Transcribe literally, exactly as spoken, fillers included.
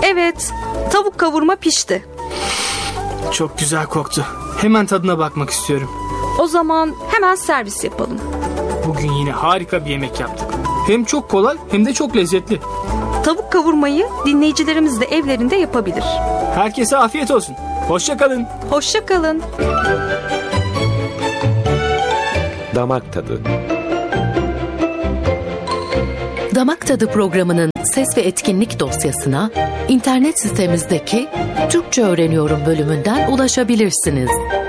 Evet, tavuk kavurma pişti. Çok güzel koktu. Hemen tadına bakmak istiyorum. O zaman hemen servis yapalım. Bugün yine harika bir yemek yaptık. Hem çok kolay hem de çok lezzetli. Tavuk kavurmayı dinleyicilerimiz de evlerinde yapabilir. Herkese afiyet olsun. Hoşça kalın. Hoşça kalın. Damak Tadı. Damak Tadı programının ses ve etkinlik dosyasına internet sitemizdeki Türkçe Öğreniyorum bölümünden ulaşabilirsiniz.